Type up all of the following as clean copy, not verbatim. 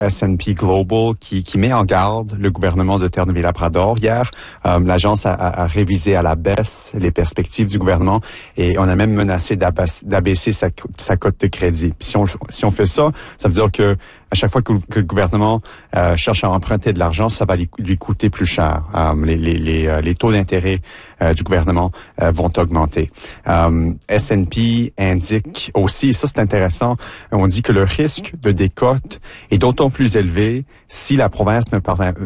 S&P Global qui met en garde le gouvernement de Terre-Neuve-Labrador. Hier, l'agence a révisé à la baisse les perspectives du gouvernement et on a même menacé d'abaisser sa cote de crédit. Puis si on fait ça, ça veut dire que à chaque fois que le gouvernement cherche à emprunter de l'argent, ça va lui coûter plus cher. Les taux d'intérêt du gouvernement vont augmenter. S&P indique aussi, et ça c'est intéressant, on dit que le risque de décote est d'autant plus élevé si la province ne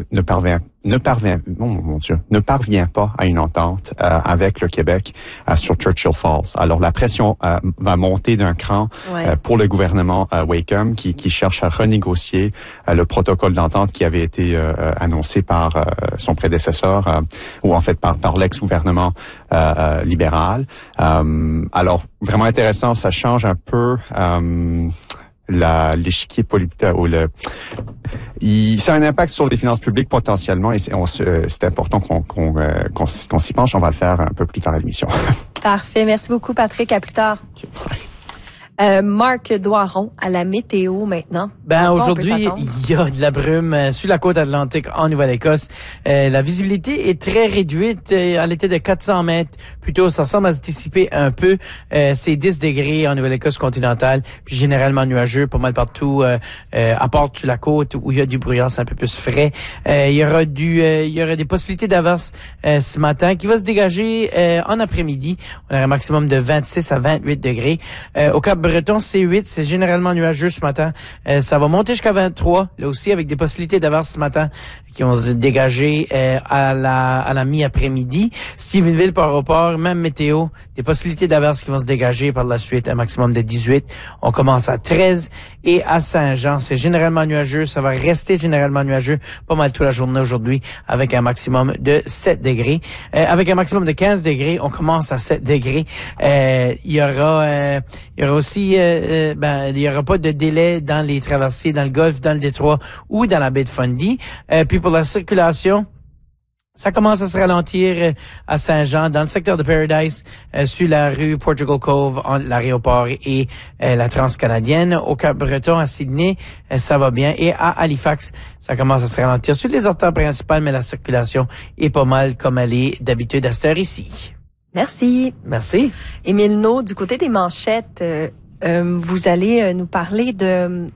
parvient pas à une entente avec le Québec sur Churchill Falls. Alors la pression va monter d'un cran pour le gouvernement Wacom qui cherche à renégocier le protocole d'entente qui avait été annoncé par son prédécesseur ou en fait par l'ex-gouvernement libéral. Alors vraiment intéressant, ça change un peu l'échiquier politique ça a un impact sur les finances publiques potentiellement et c'est important qu'on s'y penche. On va le faire un peu plus tard à l'émission. Parfait. Merci beaucoup, Patrick. À plus tard. Marc Doiron à la météo maintenant. Aujourd'hui, il y a de la brume sur la côte atlantique en Nouvelle-Écosse. La visibilité est très réduite. Elle était de 400 mètres. Plutôt, ça semble à se dissiper un peu. C'est 10 degrés en Nouvelle-Écosse continentale, puis généralement nuageux, pas mal partout, à part sur la côte où il y a du brouillard, c'est un peu plus frais. Il y aura des possibilités d'averses ce matin qui va se dégager en après-midi. On aura un maximum de 26 à 28 degrés. Au Cap-Breton, c'est 8, c'est généralement nuageux ce matin. Ça va monter jusqu'à 23, là aussi, avec des possibilités d'averses ce matin qui vont se dégager à la mi-après-midi. Stephenville, par rapport, même météo, des possibilités d'averses qui vont se dégager par la suite, un maximum de 18. On commence à 13 et à Saint-Jean, c'est généralement nuageux. Ça va rester généralement nuageux pas mal toute la journée aujourd'hui avec un maximum de 7 degrés. Avec un maximum de 15 degrés, on commence à 7 degrés. Il y aura aussi, il y aura pas de délai dans les traversées dans le Golfe, dans le Détroit ou dans la baie de Fundy. Puis pour la circulation, ça commence à se ralentir à Saint-Jean, dans le secteur de Paradise, sur la rue Portugal Cove, entre l'aéroport et la Transcanadienne. Au Cap-Breton, à Sydney, ça va bien. Et à Halifax, ça commence à se ralentir sur les artères principales, mais la circulation est pas mal comme elle est d'habitude à cette heure ici. Merci. Merci. Émile Naud, du côté des manchettes, vous allez nous parler de...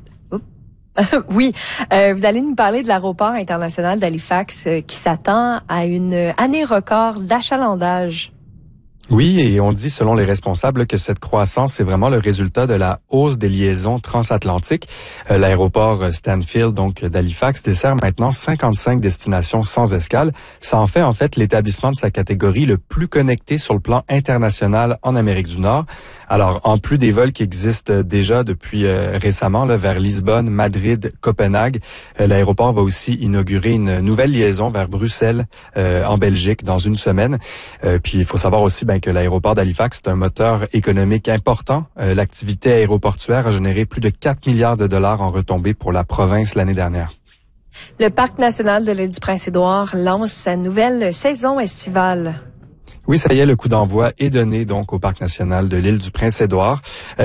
Oui, vous allez nous parler de l'aéroport international d'Halifax qui s'attend à une année record d'achalandage. Oui, et on dit, selon les responsables, que cette croissance est vraiment le résultat de la hausse des liaisons transatlantiques. L'aéroport Stanfield, donc d'Halifax, dessert maintenant 55 destinations sans escale. Ça en fait l'établissement de sa catégorie le plus connecté sur le plan international en Amérique du Nord. Alors, en plus des vols qui existent déjà depuis récemment vers Lisbonne, Madrid, Copenhague, l'aéroport va aussi inaugurer une nouvelle liaison vers Bruxelles, en Belgique, dans une semaine. Puis, il faut savoir aussi que l'aéroport d'Halifax, c'est un moteur économique important. L'activité aéroportuaire a généré plus de 4 milliards de dollars en retombées pour la province l'année dernière. Le Parc national de l'île du Prince-Édouard lance sa nouvelle saison estivale. Oui, ça y est, le coup d'envoi est donné donc au Parc national de l'île du Prince-Édouard.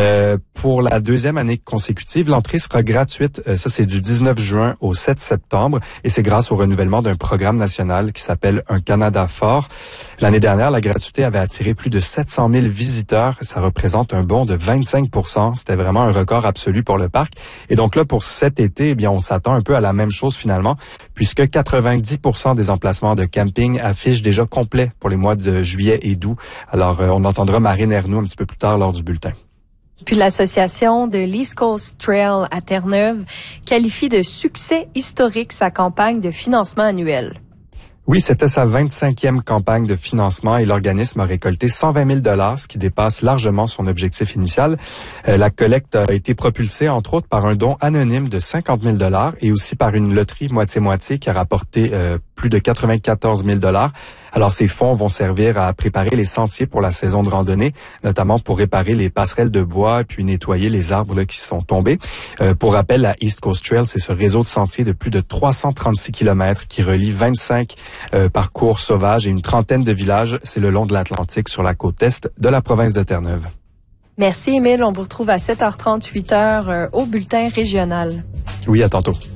Pour la deuxième année consécutive, l'entrée sera gratuite. Ça, c'est du 19 juin au 7 septembre et c'est grâce au renouvellement d'un programme national qui s'appelle Un Canada fort. L'année dernière, la gratuité avait attiré plus de 700 000 visiteurs. Ça représente un bond de 25 %. C'était vraiment un record absolu pour le parc. Et donc là, pour cet été, on s'attend un peu à la même chose finalement, puisque 90 % des emplacements de camping affichent déjà complet pour les mois de juillet et d'août. Alors, on entendra Marine Ernoult un petit peu plus tard lors du bulletin. Puis l'association de l'East Coast Trail à Terre-Neuve qualifie de succès historique sa campagne de financement annuel. Oui, c'était sa 25e campagne de financement et l'organisme a récolté 120 000 $, ce qui dépasse largement son objectif initial. La collecte a été propulsée, entre autres, par un don anonyme de 50 000 $ et aussi par une loterie moitié-moitié qui a rapporté plus de 94 000 $. Alors, ces fonds vont servir à préparer les sentiers pour la saison de randonnée, notamment pour réparer les passerelles de bois puis nettoyer les arbres qui sont tombés. Pour rappel, la East Coast Trail, c'est ce réseau de sentiers de plus de 336 km qui relie 25 parcours sauvages et une trentaine de villages. C'est le long de l'Atlantique sur la côte est de la province de Terre-Neuve. Merci, Émile. On vous retrouve à 7h30, 8h au bulletin régional. Oui, à tantôt.